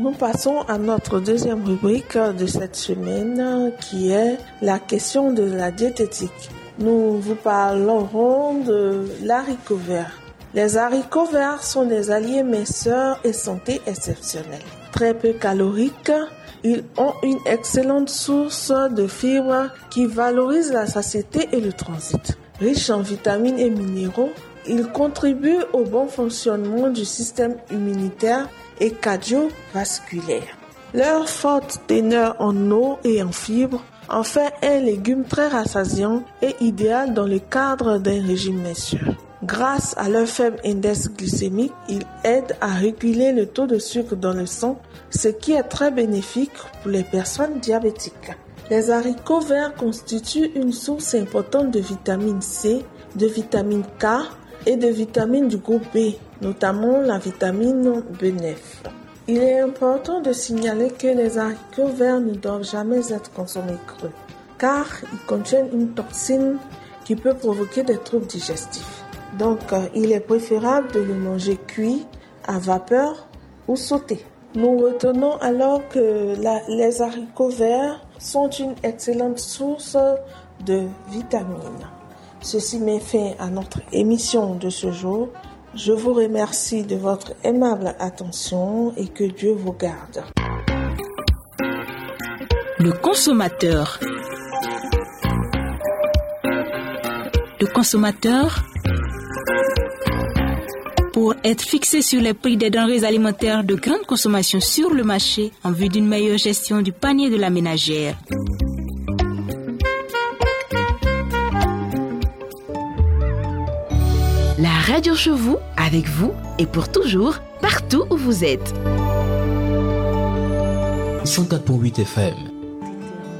Nous passons à notre deuxième rubrique de cette semaine qui est la question de la diététique. Nous vous parlerons de l'haricot vert. Les haricots verts sont des alliés minceurs et santé exceptionnels. Très peu caloriques, ils ont une excellente source de fibres qui valorise la satiété et le transit. Riches en vitamines et minéraux, ils contribuent au bon fonctionnement du système immunitaire et cardiovasculaire. Leur forte teneur en eau et en fibres en fait un légume très rassasiant et idéal dans le cadre d'un régime minceur. Grâce à leur faible index glycémique, ils aident à réguler le taux de sucre dans le sang, ce qui est très bénéfique pour les personnes diabétiques. Les haricots verts constituent une source importante de vitamine C, de vitamine K et de vitamines du groupe B, notamment la vitamine B9. Il est important de signaler que les haricots verts ne doivent jamais être consommés crus, car ils contiennent une toxine qui peut provoquer des troubles digestifs. Donc, il est préférable de le manger cuit, à vapeur ou sauté. Nous retenons alors que les haricots verts sont une excellente source de vitamines. Ceci met fin à notre émission de ce jour. Je vous remercie de votre aimable attention et que Dieu vous garde. Le consommateur. Le consommateur, pour être fixé sur les prix des denrées alimentaires de grande consommation sur le marché en vue d'une meilleure gestion du panier de la ménagère. La radio chez vous, avec vous et pour toujours, partout où vous êtes. 104.8 FM.